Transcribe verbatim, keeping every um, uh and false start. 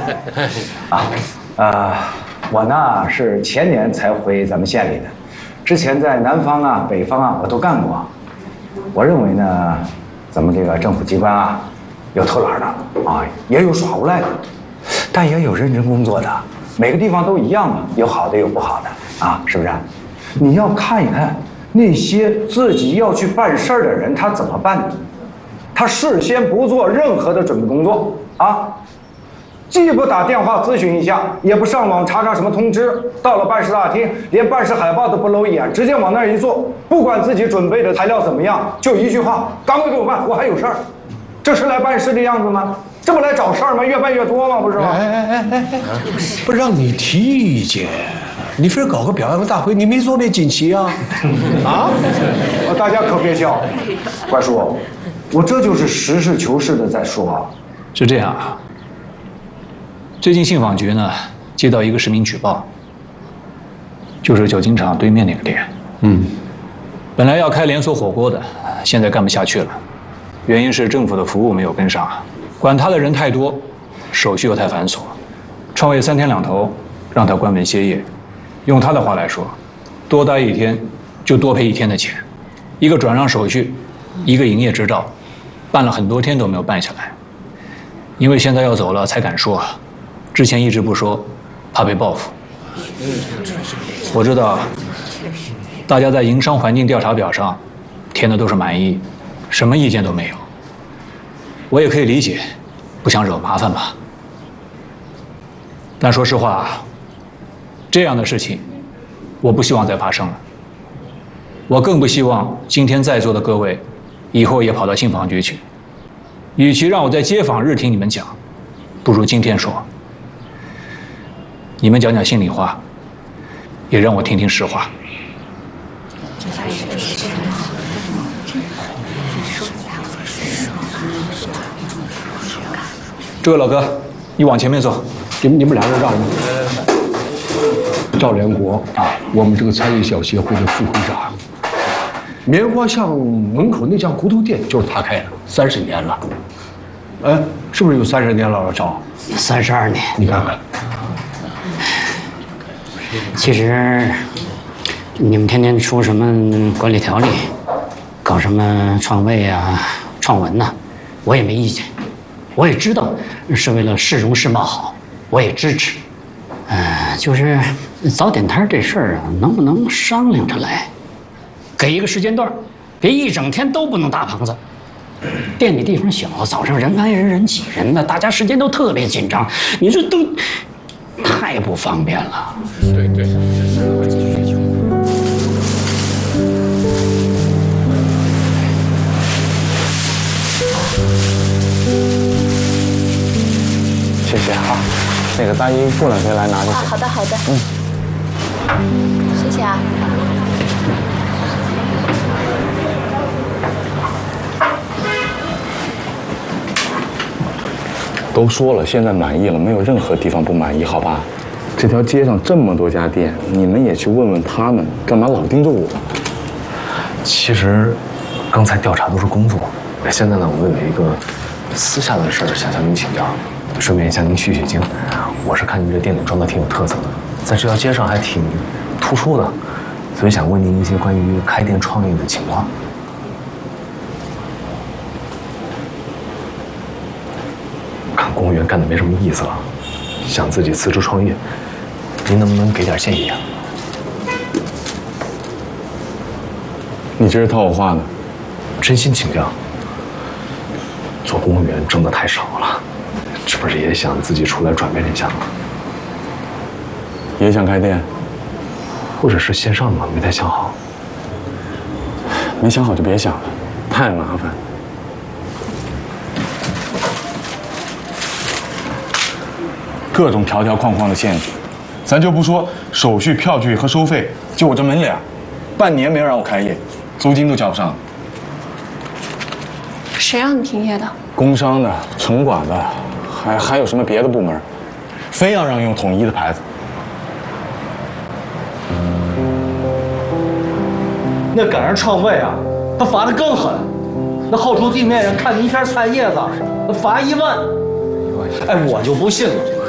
啊，呃，我呢是前年才回咱们县里的，之前在南方啊、北方啊我都干过。我认为呢，咱们这个政府机关啊，有偷懒的啊，也有耍无赖的，但也有认真工作的。每个地方都一样嘛，有好的有不好的啊，是不是？你要看一看那些自己要去办事儿的人，他怎么办的？他事先不做任何的准备工作啊，既不打电话咨询一下，也不上网查查什么通知，到了办事大厅连办事海报都不搂一眼，直接往那儿一坐，不管自己准备的材料怎么样，就一句话：赶快给我办，我还有事儿。这是来办事的样子吗？这不来找事儿吗？越办越多吗？不是吗？ 哎哎哎哎哎，不让你提意见，你非搞个表扬大会，你没做那锦旗啊？啊？ 大家可别笑，怪叔，我这就是实事求是的在说啊。 是这样啊。最近信访局呢接到一个市民举报，就是酒精厂对面那个店。 嗯。 本来要开连锁火锅的，现在干不下去了，原因是政府的服务没有跟上，管他的人太多，手续又太繁琐，创业三天两头让他关门歇业。用他的话来说，多待一天就多赔一天的钱。一个转让手续，一个营业执照，办了很多天都没有办下来。因为现在要走了才敢说，之前一直不说，怕被报复。我知道大家在营商环境调查表上填的都是满意，什么意见都没有。我也可以理解，不想惹麻烦吧。但说实话，这样的事情我不希望再发生了。我更不希望今天在座的各位以后也跑到信访局去。与其让我在街访日听你们讲，不如今天说。你们讲讲心里话，也让我听听实话。这位老哥，你往前面坐。 你们你们俩人让着。赵连国啊，我们这个餐饮小协会的副会长。棉花巷门口那家骨头店就是他开的，三十年了。哎，是不是有三十年了？老赵， 三十二年。 你看看。 其实，你们天天出什么管理条例，搞什么创卫啊、创文呐、啊，我也没意见。我也知道是为了市容市貌好，我也支持。呃，就是早点摊这事儿啊，能不能商量着来？给一个时间段，别一整天都不能搭棚子。店里地方小，早上人挨人人挤人的，大家时间都特别紧张，你这都太不方便了。 对对。 谢谢哈，那个大衣过两天来拿就行。 啊，好的好的。嗯，谢谢啊。 都说了，现在满意了，没有任何地方不满意，好吧？这条街上这么多家店，你们也去问问他们，干嘛老盯着我？ 其实，刚才调查都是工作，现在呢，我有一个私下的事儿想向您请教，顺便向您取取经。我是看您这店里装的挺有特色的，在这条街上还挺突出的，所以想问您一些关于开店创业的情况。看公务员干的没什么意思了，想自己辞职创业，您能不能给点建议啊？ 你这是套我话呢？ 真心请教。做公务员挣的太少了，是不是也想自己出来转变一下呢？ 也想开店， 或者是线上的吗？没太想好。 没想好就别想了，太麻烦。各种条条框框的限制，咱就不说手续、票据和收费，就我这门脸，半年没有让我开业，租金都交不上。 谁让你停业的？ 工商的、城管的，还还有什么别的部门，非要让用统一的牌子。 那赶上创卫啊，他罚的更狠，那后厨地面上看你一片菜叶子，那罚一万。哎，我就不信了。